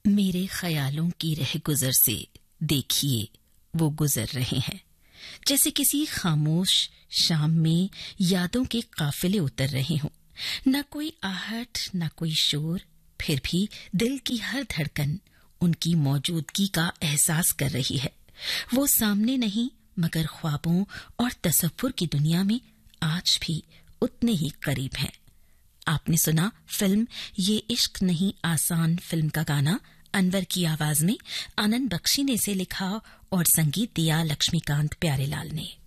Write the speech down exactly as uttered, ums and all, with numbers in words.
मेरे ख्यालों की रह गुजर से देखिए वो गुजर रहे हैं, जैसे किसी खामोश शाम में यादों के काफिले उतर रहे हों। न कोई आहट, न कोई शोर, फिर भी दिल की हर धड़कन उनकी मौजूदगी का एहसास कर रही है। वो सामने नहीं मगर ख्वाबों और तसव्वुर की दुनिया में आज भी उतने ही करीब हैं। आपने सुना फिल्म ये इश्क नहीं आसान फिल्म का गाना अनवर की आवाज में। आनंद बख्शी ने इसे लिखा और संगीत दिया लक्ष्मीकांत प्यारेलाल ने।